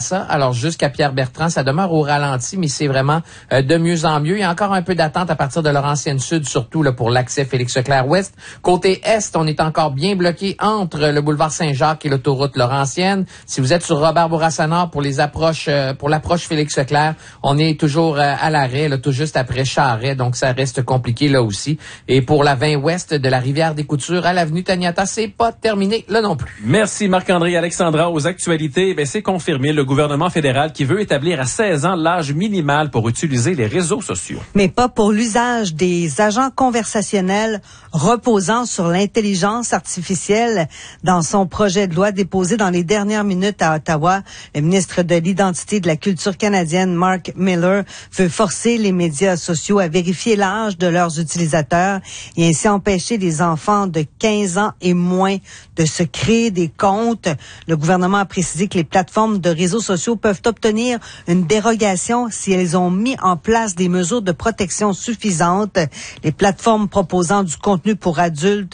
Bourassa, alors jusqu'à Pierre-Bertrand, ça demeure au ralenti, mais c'est vraiment de mieux en mieux. Il y a encore un peu d'attente à partir de Laurentienne-Sud, surtout là, pour l'accès Félix-Leclerc-Ouest. Côté Est, on est encore bien bloqué entre le boulevard Saint-Jacques et l'autoroute Laurentienne. Si vous êtes sur Robert Bourassa Nord pour l'approche Félix-Leclerc, on est toujours à l'arrêt, là, tout juste après Charret, donc ça reste compliqué là aussi. Et pour la 20 Ouest de la Rivière des Coutures à l'avenue Taniata, c'est pas terminé là non plus. Merci Marc-André. Alexandra, aux actualités, c'est confirmé, le gouvernement fédéral qui veut établir à 16 ans l'âge minimal pour utiliser les réseaux sociaux. Mais pas pour l'usage des agents conversationnels reposant sur l'intelligence artificielle. Dans son projet de loi déposé dans les dernières minutes à Ottawa, le ministre de l'Identité et de la Culture canadienne, Mark Miller, veut forcer les médias sociaux à vérifier l'âge de leurs utilisateurs et ainsi empêcher les enfants de 15 ans et moins de se créer des comptes. Le gouvernement a précisé que les plateformes de réseaux sociaux peuvent obtenir une dérogation si elles ont mis en place des mesures de protection suffisantes. Les plateformes proposant du contenu pour adultes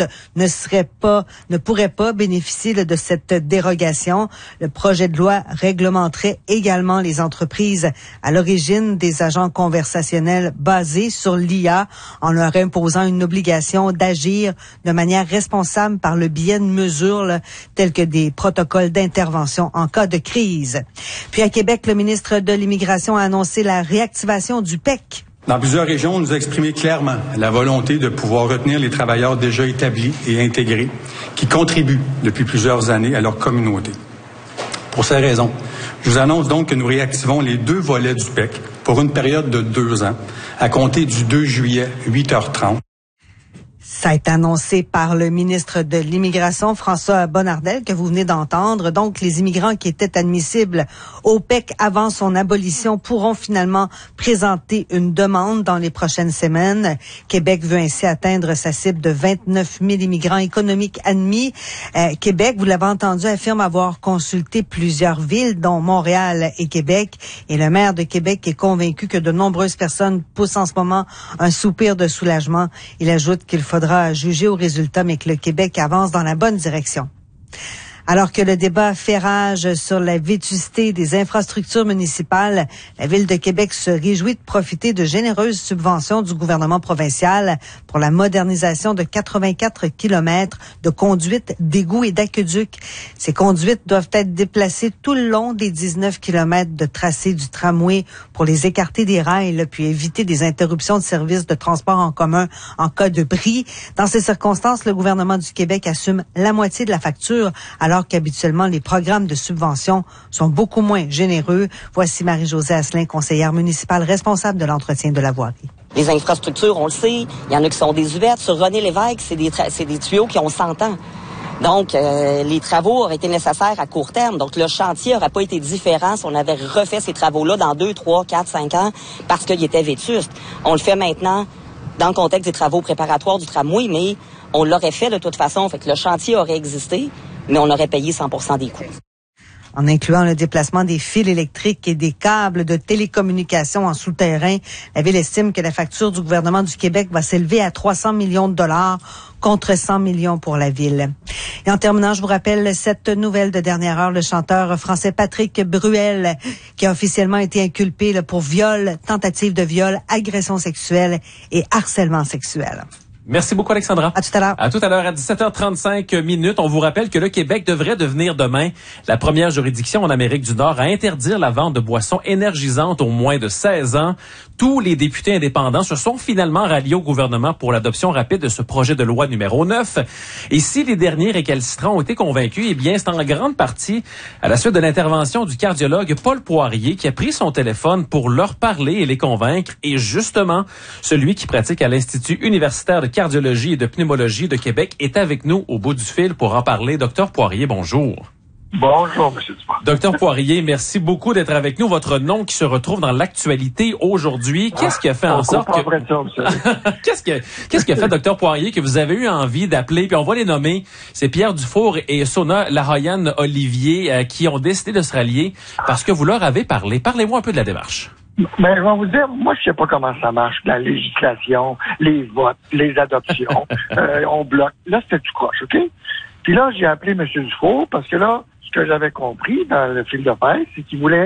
ne pourraient pas bénéficier de cette dérogation. Le projet de loi réglementerait également les entreprises à l'origine des agents conversationnels basés sur l'IA en leur imposant une obligation d'agir de manière responsable par le biais de mesures telles que des protocoles d'intervention en cas de crise. Puis à Québec, le ministre de l'Immigration a annoncé la réactivation du PEC. Dans plusieurs régions, on nous a exprimé clairement la volonté de pouvoir retenir les travailleurs déjà établis et intégrés qui contribuent depuis plusieurs années à leur communauté. Pour ces raisons, je vous annonce donc que nous réactivons les 2 volets du PEC pour une période de 2 ans, à compter du 2 juillet, 8h30. Ça a été annoncé par le ministre de l'Immigration, François Bonnardel, que vous venez d'entendre. Donc, les immigrants qui étaient admissibles au PEC avant son abolition pourront finalement présenter une demande dans les prochaines semaines. Québec veut ainsi atteindre sa cible de 29 000 immigrants économiques admis. Québec, vous l'avez entendu, affirme avoir consulté plusieurs villes, dont Montréal et Québec. Et le maire de Québec est convaincu que de nombreuses personnes poussent en ce moment un soupir de soulagement. Il ajoute qu'il faudra juger au résultat, mais que le Québec avance dans la bonne direction. Alors que le débat fait rage sur la vétusté des infrastructures municipales, la Ville de Québec se réjouit de profiter de généreuses subventions du gouvernement provincial pour la modernisation de 84 kilomètres de conduites, d'égouts et d'aqueducs. Ces conduites doivent être déplacées tout le long des 19 kilomètres de tracé du tramway pour les écarter des rails, puis éviter des interruptions de services de transport en commun en cas de bris. Dans ces circonstances, le gouvernement du Québec assume la moitié de la facture, alors qu'habituellement, les programmes de subvention sont beaucoup moins généreux. Voici Marie-Josée Asselin, conseillère municipale responsable de l'entretien de la voirie. Les infrastructures, on le sait, il y en a qui sont désuètes. Sur René Lévesque, c'est des tuyaux qui ont 100 ans. Donc, les travaux auraient été nécessaires à court terme. Donc, le chantier n'aurait pas été différent si on avait refait ces travaux-là dans 2, 3, 4, 5 ans parce qu'il était vétuste. On le fait maintenant dans le contexte des travaux préparatoires du tramway, mais on l'aurait fait de toute façon. Fait que le chantier aurait existé, mais on aurait payé 100% des coûts. En incluant le déplacement des fils électriques et des câbles de télécommunications en souterrain, la Ville estime que la facture du gouvernement du Québec va s'élever à 300 millions de dollars contre 100 millions pour la Ville. Et en terminant, je vous rappelle cette nouvelle de dernière heure, le chanteur français Patrick Bruel, qui a officiellement été inculpé pour viol, tentative de viol, agression sexuelle et harcèlement sexuel. Merci beaucoup, Alexandra. À tout à l'heure. À tout à l'heure, à 17h35. On vous rappelle que le Québec devrait devenir demain la première juridiction en Amérique du Nord à interdire la vente de boissons énergisantes aux moins de 16 ans. Tous les députés indépendants se sont finalement ralliés au gouvernement pour l'adoption rapide de ce projet de loi numéro 9. Et si les derniers récalcitrants ont été convaincus, eh bien, c'est en grande partie à la suite de l'intervention du cardiologue Paul Poirier qui a pris son téléphone pour leur parler et les convaincre. Et justement, celui qui pratique à l'Institut universitaire de cardiologie et de pneumologie de Québec est avec nous au bout du fil pour en parler. Docteur Poirier, bonjour. Bonjour, M. Dupont. Docteur Poirier, merci beaucoup d'être avec nous. Votre nom qui se retrouve dans l'actualité aujourd'hui. Qu'est-ce qui a fait en sorte que... Qu'est-ce qui a fait, Docteur Poirier, que vous avez eu envie d'appeler, puis on va les nommer, c'est Pierre Dufour et Sona Laroyan-Olivier qui ont décidé de se rallier parce que vous leur avez parlé. Parlez-moi un peu de la démarche. Ben, je vais vous dire, moi, je sais pas comment ça marche, la législation, les votes, les adoptions, on bloque. Là, c'était tout croche, OK? Puis là, j'ai appelé M. Dufour parce que là, ce que j'avais compris dans le fil de presse, c'est qu'il voulait